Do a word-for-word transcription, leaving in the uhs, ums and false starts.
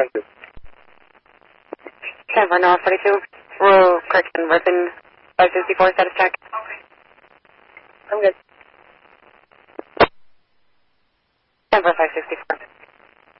Thank you. Denver, North forty-two. Rural correction, within five sixty-four, status check. I'm good. Denver, five sixty-four.